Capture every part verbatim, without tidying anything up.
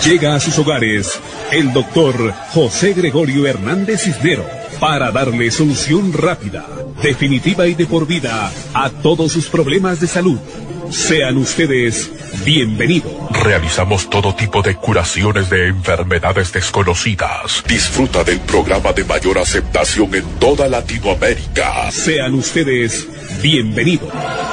Llega a sus hogares el doctor José Gregorio Hernández Cisnero para darle solución rápida, definitiva y de por vida a todos sus problemas de salud. Sean ustedes bienvenidos. Realizamos todo tipo de curaciones de enfermedades desconocidas. Disfruta del programa de mayor aceptación en toda Latinoamérica. Sean ustedes bienvenidos.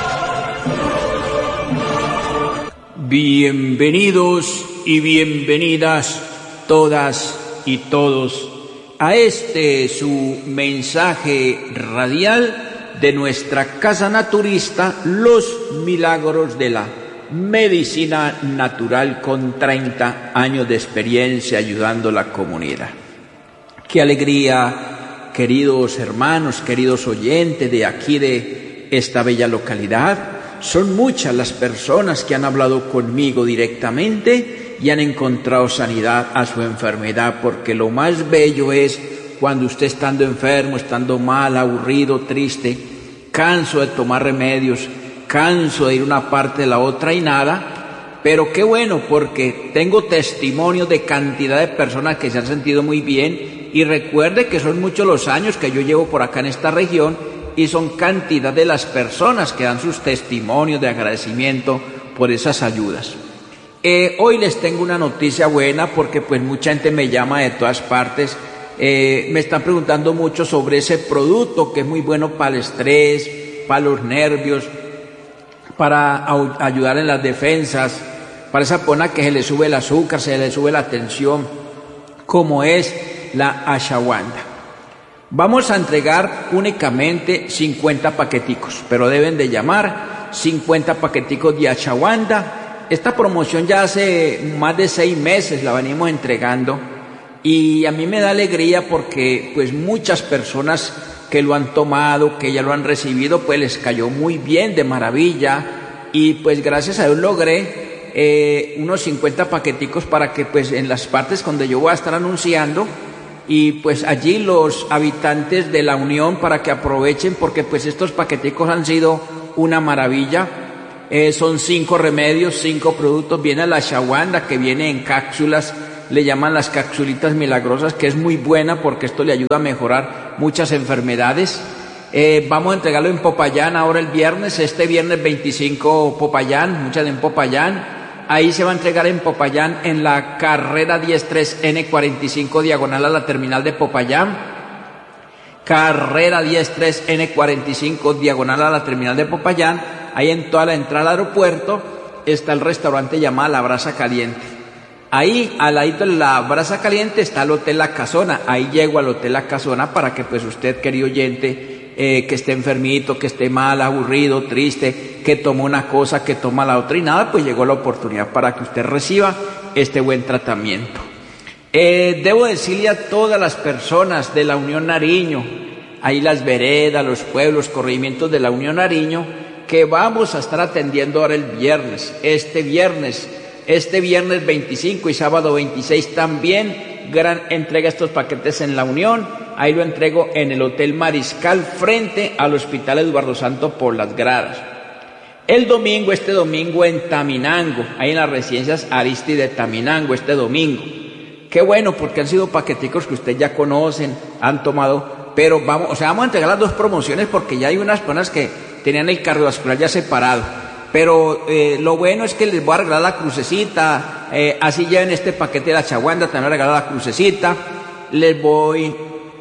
Bienvenidos y bienvenidas todas y todos a este su mensaje radial de nuestra casa naturista, Los Milagros de la Medicina Natural, con treinta años de experiencia ayudando a la comunidad. Qué alegría, queridos hermanos, queridos oyentes de aquí de esta bella localidad. Son muchas las personas que han hablado conmigo directamente y han encontrado sanidad a su enfermedad, porque lo más bello es cuando usted, estando enfermo, estando mal, aburrido, triste, canso de tomar remedios, canso de ir una parte de la otra y nada, pero qué bueno, porque tengo testimonio de cantidad de personas que se han sentido muy bien. Y recuerde que son muchos los años que yo llevo por acá en esta región, y son cantidad de las personas que dan sus testimonios de agradecimiento por esas ayudas. Eh, hoy les tengo una noticia buena, porque pues mucha gente me llama de todas partes, eh, me están preguntando mucho sobre ese producto que es muy bueno para el estrés, para los nervios, para ayudar en las defensas, para esa persona que se le sube el azúcar, se le sube la tensión, como es la ashwagandha. Vamos a entregar únicamente cincuenta paqueticos, pero deben de llamar cincuenta paqueticos de ashwagandha. Esta promoción ya hace más de seis meses la venimos entregando, y a mí me da alegría porque pues muchas personas que lo han tomado, que ya lo han recibido, pues les cayó muy bien, de maravilla, y pues gracias a Dios logré eh, unos cincuenta paqueticos para que pues en las partes donde yo voy a estar anunciando, y pues allí los habitantes de la Unión, para que aprovechen, porque pues estos paqueticos han sido una maravilla. Eh, son cinco remedios, cinco productos. Viene la ashwagandha, que viene en cápsulas, le llaman las capsulitas milagrosas, que es muy buena porque esto le ayuda a mejorar muchas enfermedades. Eh, vamos a entregarlo en Popayán ahora el viernes, este viernes veinticinco, Popayán, muchas en Popayán. Ahí se va a entregar en Popayán, en la carrera diez tres N cuarenta y cinco, diagonal a la terminal de Popayán. Carrera diez tres N cuarenta y cinco, diagonal a la terminal de Popayán. Ahí en toda la entrada al aeropuerto está el restaurante llamado La Brasa Caliente. Ahí, al ladito de La Brasa Caliente, está el Hotel La Casona. Ahí llego al Hotel La Casona para que pues usted, querido oyente, Eh, que esté enfermito, que esté mal, aburrido, triste, que toma una cosa, que toma la otra y nada, pues llegó la oportunidad para que usted reciba este buen tratamiento. Eh, debo decirle a todas las personas de la Unión Nariño, ahí las veredas, los pueblos, corregimientos de la Unión Nariño, que vamos a estar atendiendo ahora el viernes, este viernes, este viernes veinticinco y sábado veintiséis también, gran entrega estos paquetes en la Unión. Ahí lo entrego en el Hotel Mariscal, frente al Hospital Eduardo Santo por las gradas. El domingo, este domingo en Taminango, ahí en las residencias Aristide de Taminango, este domingo. Qué bueno, porque han sido paqueticos que ustedes ya conocen, han tomado, pero vamos, o sea, vamos a entregar las dos promociones, porque ya hay unas personas que tenían el cardiovascular ya separado. Pero eh, lo bueno es que les voy a regalar la crucecita, eh, así lleven este paquete de la ashwagandha, también voy a regalar la crucecita, les voy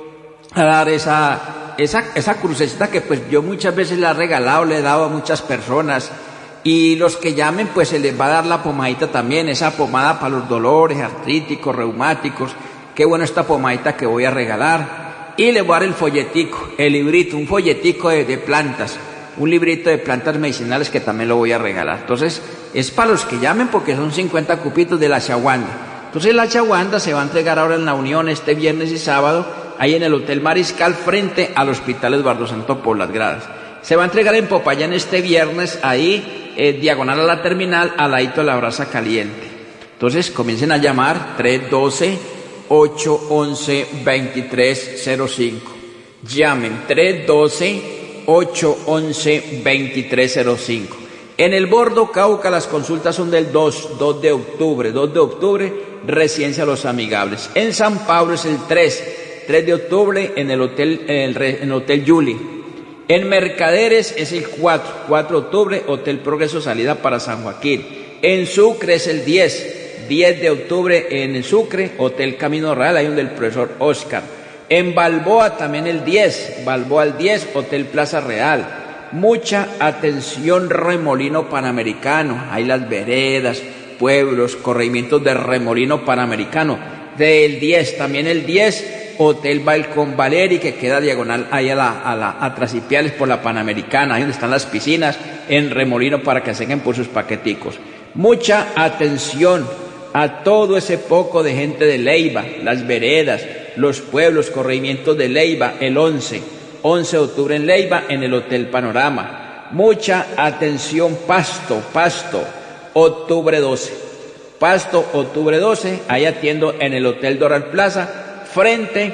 a dar esa, esa, esa crucecita que pues yo muchas veces la he regalado, le he dado a muchas personas, y los que llamen pues se les va a dar la pomadita también, esa pomada para los dolores artríticos, reumáticos. Qué bueno esta pomadita que voy a regalar, y les voy a dar el folletico, el librito, un folletico de, de plantas, un librito de plantas medicinales que también lo voy a regalar. Entonces es para los que llamen, porque son cincuenta cupitos de la ashwagandha. Entonces la ashwagandha se va a entregar ahora en la Unión este viernes y sábado, ahí en el Hotel Mariscal, frente al Hospital Eduardo Santo por las gradas. Se va a entregar en Popayán este viernes, ahí, eh, diagonal a la terminal, al ladito de La Brasa Caliente. Entonces comiencen a llamar, tres uno dos, ocho uno uno, dos tres cero cinco. Llamen, tres uno dos, ocho uno uno, dos tres cero cinco. En el Bordo Cauca las consultas son del dos de octubre, dos de octubre, Residencia Los Amigables. En San Pablo es el tres de octubre en el Hotel, en el, en el Hotel Yuli. En Mercaderes es el cuatro de octubre, Hotel Progreso, salida para San Joaquín. En Sucre es el diez de octubre en Sucre, Hotel Camino Real, ahí donde el profesor Oscar. En Balboa también el diez, Balboa el diez, Hotel Plaza Real. Mucha atención, Remolino Panamericano, hay las veredas, pueblos, corregimientos de Remolino Panamericano. Del diez, también el diez, Hotel Balcón Valeri, que queda diagonal ahí a la, a la, a Trasipiales por la Panamericana, ahí donde están las piscinas, en Remolino, para que se por sus paqueticos. Mucha atención a todo ese poco de gente de Leiva, las veredas, los pueblos, corregimientos de Leiva, el once, once de octubre en Leiva, en el Hotel Panorama. Mucha atención, Pasto, Pasto, octubre doce. Pasto, octubre doce, ahí atiendo en el Hotel Doral Plaza, frente,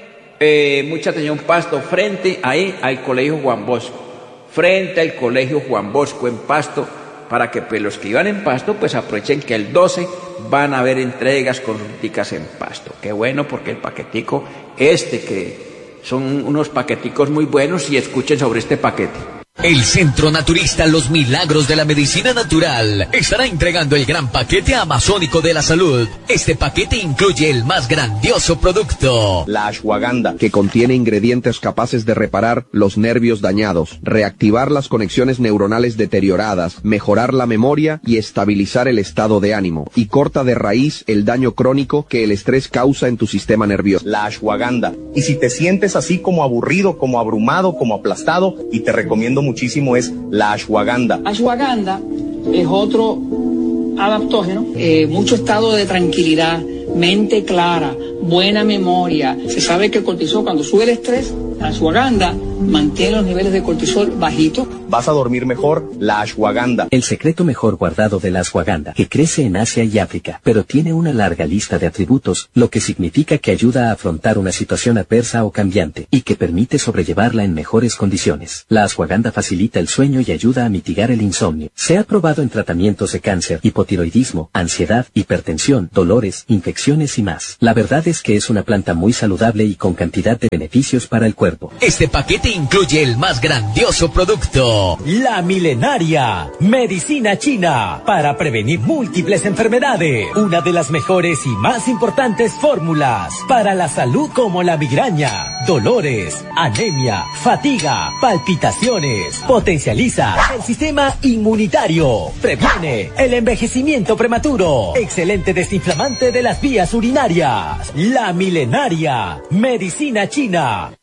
eh, mucha atención, Pasto, frente ahí al Colegio Juan Bosco, frente al Colegio Juan Bosco en Pasto, para que pues, los que iban en Pasto pues aprovechen que el doce van a haber entregas consulticas en Pasto. Qué bueno, porque el paquetico este, que son unos paqueticos muy buenos, y escuchen sobre este paquete. El Centro Naturista Los Milagros de la Medicina Natural estará entregando el gran paquete amazónico de la salud. Este paquete incluye el más grandioso producto, la ashwagandha, que contiene ingredientes capaces de reparar los nervios dañados, reactivar las conexiones neuronales deterioradas, mejorar la memoria y estabilizar el estado de ánimo, y corta de raíz el daño crónico que el estrés causa en tu sistema nervioso. La ashwagandha. Y si te sientes así como aburrido, como abrumado, como aplastado, y te recomiendo muchísimo es la ashwagandha. Ashwagandha es otro adaptógeno, eh, mucho estado de tranquilidad, mente clara, buena memoria. Se sabe que el cortisol, cuando sube el estrés, la ashwagandha mantiene los niveles de cortisol bajitos. Vas a dormir mejor, la ashwagandha. El secreto mejor guardado de la ashwagandha, que crece en Asia y África, pero tiene una larga lista de atributos, lo que significa que ayuda a afrontar una situación adversa o cambiante, y que permite sobrellevarla en mejores condiciones. La ashwagandha facilita el sueño y ayuda a mitigar el insomnio. Se ha probado en tratamientos de cáncer, hipotiroidismo, ansiedad, hipertensión, dolores, infecciones y más. La verdad es que es una planta muy saludable y con cantidad de beneficios para el cuerpo. Este paquete incluye el más grandioso producto, la milenaria medicina china, para prevenir múltiples enfermedades. Una de las mejores y más importantes fórmulas para la salud, como la migraña, dolores, anemia, fatiga, palpitaciones. Potencializa el sistema inmunitario. Previene el envejecimiento prematuro. Excelente desinflamante de las vías urinarias. La milenaria medicina china.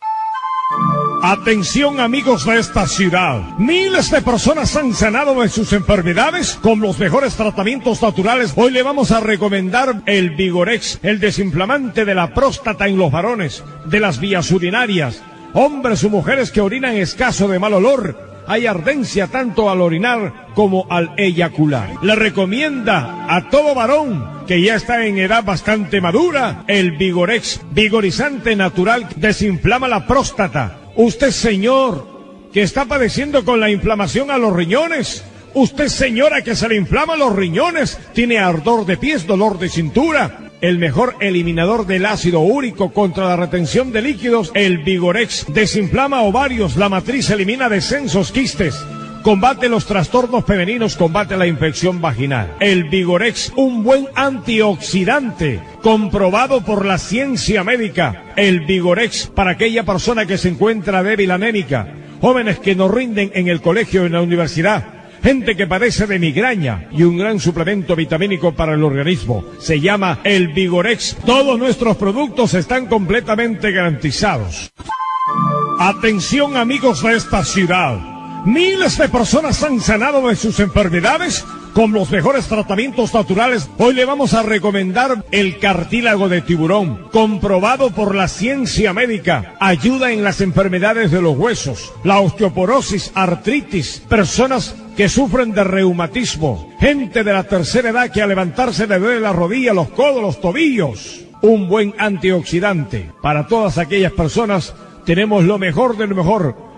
Atención, amigos de esta ciudad. Miles de personas han sanado de sus enfermedades con los mejores tratamientos naturales. Hoy le vamos a recomendar el Vigorex, el desinflamante de la próstata en los varones, de las vías urinarias, hombres o mujeres que orinan escaso, de mal olor. Hay ardencia tanto al orinar como al eyacular. Le recomienda a todo varón que ya está en edad bastante madura el Vigorex, vigorizante natural, desinflama la próstata. Usted, señor, que está padeciendo con la inflamación a los riñones. Usted, señora, que se le inflaman los riñones, tiene ardor de pies, dolor de cintura. El mejor eliminador del ácido úrico contra la retención de líquidos, el Vigorex. Desinflama ovarios, la matriz, elimina descensos, quistes. Combate los trastornos femeninos, combate la infección vaginal. El Vigorex, un buen antioxidante, comprobado por la ciencia médica. El Vigorex, para aquella persona que se encuentra débil, anémica, jóvenes que no rinden en el colegio o en la universidad, gente que padece de migraña, y un gran suplemento vitamínico para el organismo. Se llama el Vigorex. Todos nuestros productos están completamente garantizados. Atención, amigos de esta ciudad. Miles de personas han sanado de sus enfermedades con los mejores tratamientos naturales. Hoy le vamos a recomendar el cartílago de tiburón, comprobado por la ciencia médica. Ayuda en las enfermedades de los huesos, la osteoporosis, artritis, personas que sufren de reumatismo, gente de la tercera edad que al levantarse le duele la rodilla, los codos, los tobillos. Un buen antioxidante. Para todas aquellas personas tenemos lo mejor de lo mejor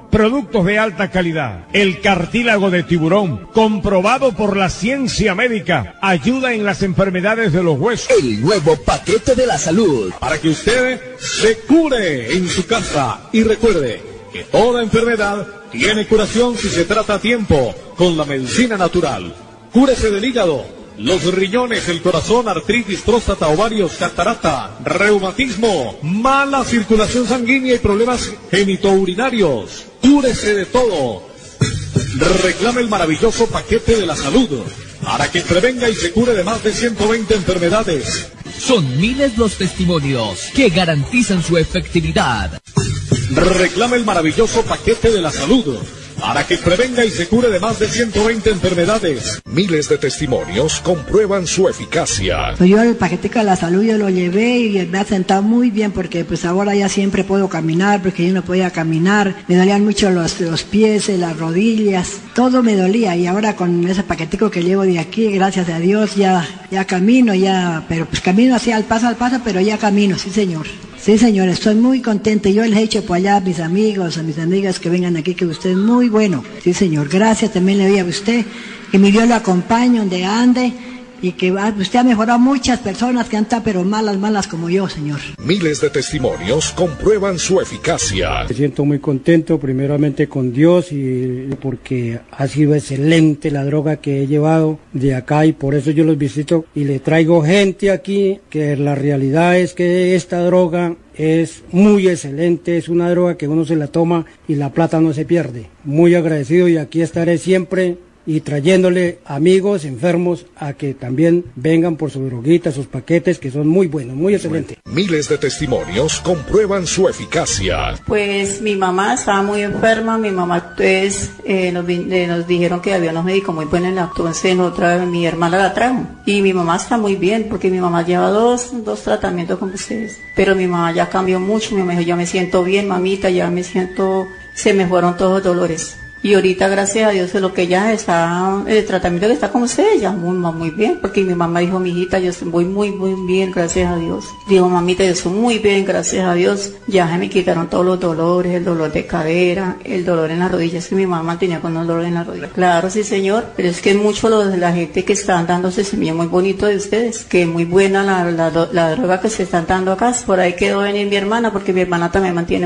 productos de alta calidad. El cartílago de tiburón, comprobado por la ciencia médica, ayuda en las enfermedades de los huesos. El nuevo paquete de la salud. Para que usted se cure en su casa. Y recuerde que toda enfermedad tiene curación si se trata a tiempo con la medicina natural. Cúrese del hígado, los riñones, el corazón, artritis, próstata, ovarios, catarata, reumatismo, mala circulación sanguínea y problemas genitourinarios. Cúrese de todo. Reclame el maravilloso paquete de la salud para que prevenga y se cure de más de ciento veinte enfermedades. Son miles los testimonios que garantizan su efectividad. Reclame el maravilloso paquete de la salud para que prevenga y se cure de más de ciento veinte enfermedades. Miles de testimonios comprueban su eficacia. Pues yo el paquetico de la salud yo lo llevé y me ha sentado muy bien porque pues ahora ya siempre puedo caminar porque yo no podía caminar. Me dolían mucho los, los pies, las rodillas, todo me dolía y ahora con ese paquetico que llevo de aquí, gracias a Dios, ya, ya camino, ya, pero pues camino así al paso al paso, pero ya camino, sí señor. Sí, señor, estoy muy contenta. Yo les he hecho por allá a mis amigos, a mis amigas que vengan aquí, que usted es muy bueno. Sí, señor, gracias. También le doy a usted, que mi Dios lo acompañe donde ande y que usted ha mejorado a muchas personas que han estado pero malas, malas como yo, señor. Miles de testimonios comprueban su eficacia. Me siento muy contento, primeramente con Dios y porque ha sido excelente la droga que he llevado de acá y por eso yo los visito y le traigo gente aquí, que la realidad es que esta droga es muy excelente, es una droga que uno se la toma y la plata no se pierde. Muy agradecido y aquí estaré siempre y trayéndole amigos enfermos a que también vengan por sus droguitas, sus paquetes que son muy buenos, muy excelentes. Miles de testimonios comprueban su eficacia. Pues mi mamá estaba muy enferma, mi mamá pues eh, nos, eh, nos dijeron que había unos médicos muy buenos, entonces otra vez mi hermana la trajo y mi mamá está muy bien porque mi mamá lleva dos, dos tratamientos con ustedes, pero mi mamá ya cambió mucho, mi mamá dijo ya me siento bien mamita, ya me siento, se me fueron todos los dolores. Y ahorita, gracias a Dios, es lo que ya está, el tratamiento que está con usted, ya muy, muy bien, porque mi mamá dijo, mi hijita, yo estoy muy, muy bien, gracias a Dios. Dijo, mamita, yo estoy muy bien, gracias a Dios. Ya se me quitaron todos los dolores, el dolor de cadera, el dolor en las rodillas, que mi mamá tenía con un dolor en las rodillas. Claro, sí, señor, pero es que mucho lo de la gente que están dándose semilla muy bonito de ustedes, que muy buena la, la, la droga que se están dando acá. Por ahí quedó venir mi hermana, porque mi hermana también mantiene